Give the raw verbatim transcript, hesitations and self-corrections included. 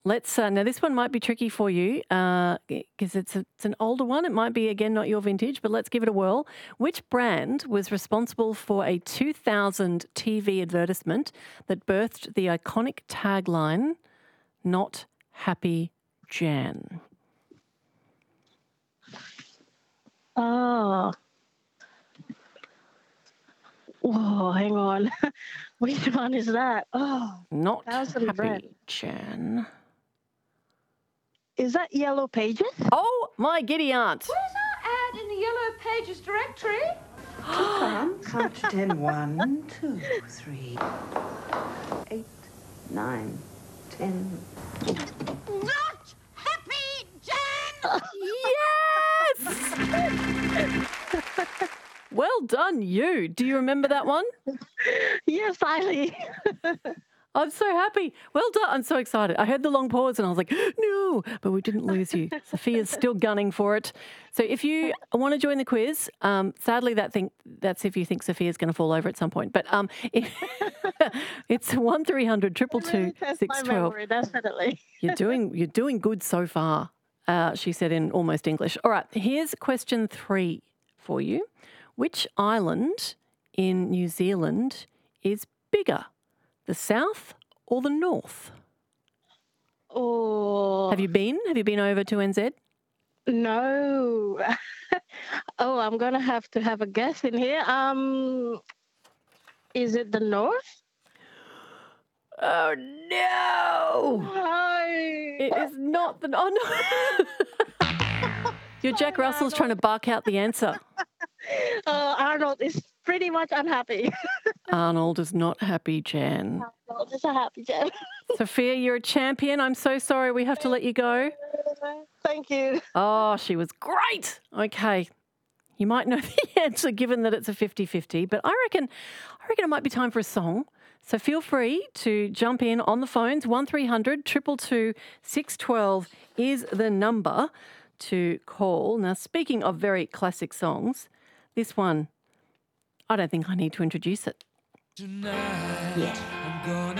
Let's uh, now. This one might be tricky for you because it's a, it's an older one. It might be again not your vintage, but let's give it a whirl. Which brand was responsible for a two thousand T V advertisement that birthed the iconic tagline "Not Happy Jan"? Oh. Whoa, hang on. Which one is that? Oh, Not thousand brand. Happy Jan. Is that Yellow Pages? Oh, my giddy aunt. Where's our ad in the Yellow Pages directory? Count, count to ten. One, two, three, eight, nine, ten. Not Happy Jan! Yes! Well done, you. Do you remember that one? Yes, Eileen. I'm so happy. Well done. I'm so excited. I heard the long pause and I was like, no, but we didn't lose you. Sophia's still gunning for it. So if you want to join the quiz, um, sadly that thing, that's if you think Sophia's going to fall over at some point. But um, it, it's one three hundred two two two six one two. Definitely. You're doing, you're doing good so far, uh, she said in almost English. All right, here's question three for you. Which island in New Zealand is bigger? The south or the north? Oh. Have you been? Have you been over to N Z? No. Oh, I'm going to have to have a guess in here. Um, is it the north? Oh, no. No. It is not the... Oh, no. Your Jack Russell's trying to bark out the answer. Uh, Arnold is pretty much unhappy. Arnold is not happy, Jan. Arnold is a happy Jan. Sophia, you're a champion. I'm so sorry we have to let you go. Thank you. Oh, she was great. Okay. You might know the answer given that it's a fifty-fifty, but I reckon I reckon it might be time for a song. So feel free to jump in on the phones. one three hundred two two two six one two is the number to call. Now, speaking of very classic songs, this one, I don't think I need to introduce it. Tonight, Yeah. I'm gonna